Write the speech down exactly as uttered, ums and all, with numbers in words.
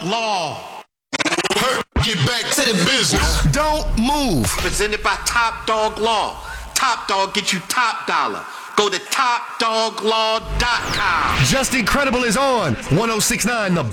Law. Get back to the business. Don't move. Presented by Top Dog Law. Top Dog get you top dollar. Go to top dog law dot com. Just Incredible is on one oh six point nine The